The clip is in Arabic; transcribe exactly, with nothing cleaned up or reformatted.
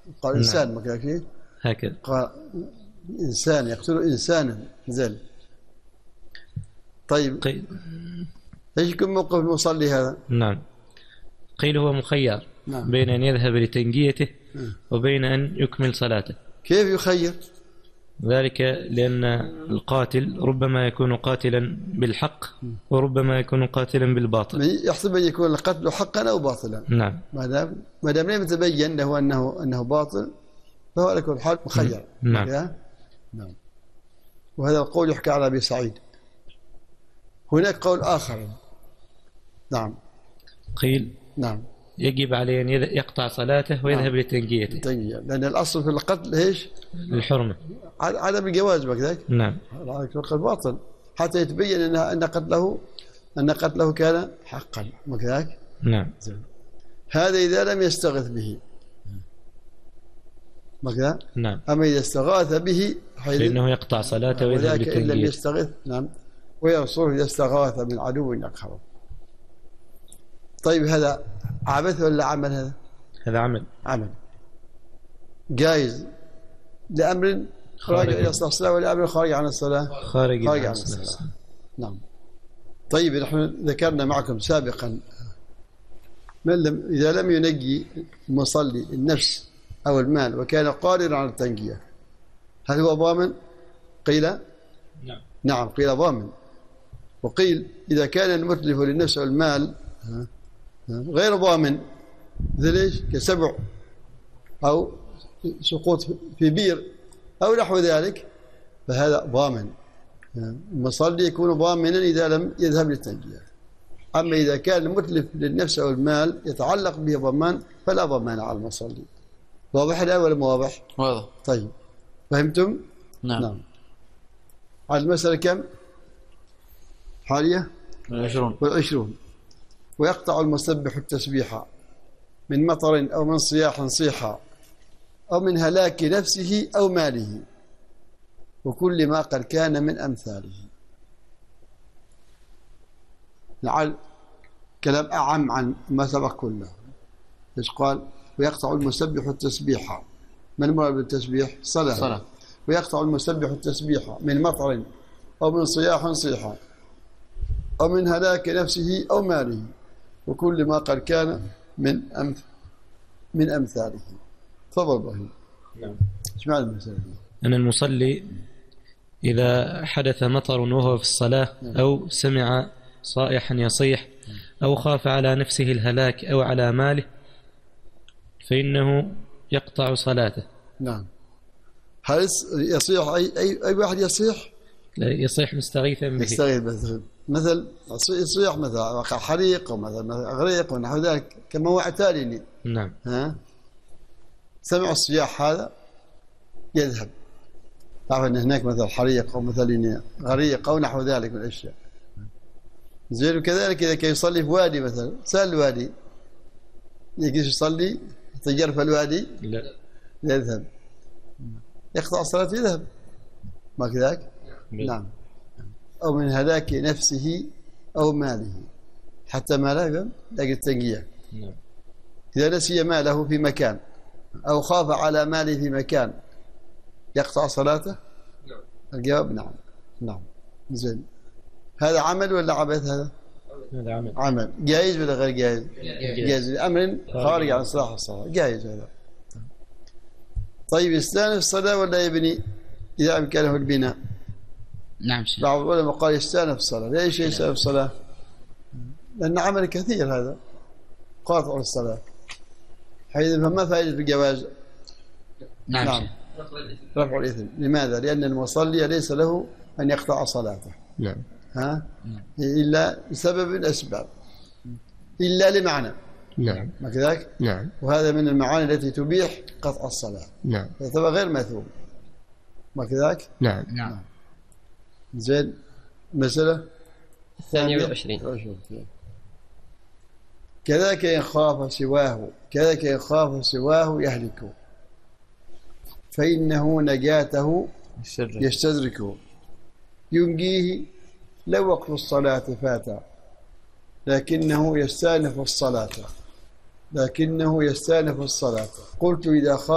قال إنسان ما كان فيه هكذا قال إنسان يقتل إنسانا زين. طيب قيل ايش يكون موقف المصلي هذا؟ نعم قيل هو مخير نعم. بين أن يذهب لتنجيته وبين أن يكمل صلاته. كيف يخير؟ ذلك لأن القاتل ربما يكون قاتلا بالحق وربما يكون قاتلا بالباطل. يحسب أن يكون القتل حقا أو باطلا. نعم. ما دام ما دام لم يتبين له أنه أنه باطل فهو على كل حال مخير. نعم. نعم. وهذا القول يحكى على أبي سعيد. هناك قول آخر. نعم. قيل نعم يجب عليه أن يقطع صلاته ويذهب نعم. لتنجيته. تنجية. لأن الأصل في القتل إيش؟ الحرمة. عدم الجواز بكذلك. نعم. القتل باطل حتى يتبين أن أن قتله أن قتله كان حقا بكذلك. نعم. هذا إذا لم يستغث به. بكذا. نعم. أما إذا استغاث به فإنه يقطع صلاته ويذهب لتنجيته. إن لم يستغث نعم ويرسله إذا استغاث من عدو يقهره. طيب هذا عبث ولا عمل؟ هذا هذا عمل. عمل جائز لأمر راجع إلى الصلاة ولا أمر خارج عن الصلاة؟ خارج, خارج عن الصلاة. الصلاة. نعم. طيب نحن ذكرنا معكم سابقا من لم إذا لم ينجي المصلي النفس أو المال وكان قادرا على التنجية هل هو ضامن؟ قيل نعم. نعم قيل ضامن. وقيل إذا كان المتلف للنفس والمال غير ضامن مثل ايش؟ كسبع أو سقوط في بير أو نحو ذلك فهذا ضامن. المصلي يكون ضامنا إذا لم يذهب للتنجية. أما إذا كان المتلف للنفس أو المال يتعلق به ضمان فلا ضمان على المصلي. واضح الآن ولا مو واضح؟ واضح. طيب فهمتم؟ نعم. نعم. على المسألة كم؟ حالية؟ والعشرون. والعشرون. ويقطع المسبح التسبيح من مطر أو من صياح صيحة أو من هلاك نفسه أو ماله وكل ما قد كان من أمثاله. لعل كلام أعم عن ما سبق كله. إيش قال؟ ويقطع المسبح التسبيح. من المراد بالتسبيح؟ صلاة. صلاة. ويقطع المسبح التسبيح من مطر أو من صياح صيحة أو من هلاك نفسه أو ماله وكل ما قد كان من أمث من أمثاله. تفضل إبراهيم. نعم. ايش معنى المسألة دي؟ أن المصلي إذا حدث مطر وهو في الصلاة أو سمع صائحا يصيح أو خاف على نفسه الهلاك أو على ماله فإنه يقطع صلاته. نعم. هل يصيح أي أي أي واحد يصيح؟ يصيح مستغيثا به. يستغيث مثل مثل يصيح مثلا وقع حريق ومثلا غريق ونحو ذلك كما هو اعتالني. نعم. ها سمع الصياح هذا يذهب. تعرف أن هناك مثل حريق أو مثل غريق أو نحو ذلك من الأشياء. زين. وكذلك إذا كان يصلي في وادي مثلا سال الوادي يجلس يصلي تجرف الوادي لا يذهب يقطع الصلاة يذهب ما كذاك؟ نعم. أو من هلاك نفسه أو ماله حتى ماله لاقي التنجية. نعم. إذا نسي ماله في مكان أو خاف على ماله في مكان يقطع صلاته؟ نعم. الجواب نعم. نعم. زين. هذا عمل ولا عبث هذا؟ هذا عمل. عمل جائز ولا غير جائز؟ جائز لأمر خارج عن صلاح الصلاة جائز هذا. طيب يستأنف الصلاة ولا يبني إذا أمكنه البناء؟ نعم شيخ. بعض العلماء قال يستأنف الصلاة. ليش يستأنف الصلاة؟ لأن عمل كثير هذا قاطع الصلاة حيث فما فائدة الجواز؟ نعم, نعم. رفع الإثم. لماذا؟ لأن المصلي ليس له أن يقطع صلاته. نعم. ها؟ إلا لسبب الأسباب إلا لمعنى. نعم. ما كذلك؟ نعم. وهذا من المعاني التي تبيح قطع الصلاة. نعم. فهو غير مثوب. ما كذلك؟ نعم. نعم. زين. مسألة الثانية والعشرين. كذلك إن خاف سواه كذلك إن خاف سواه يهلك فإنه نجاته يستدركه ينجيه لو وقت الصلاة فات لكنه يستأنف الصلاة لكنه يستأنف الصلاة. قلت إذا خاف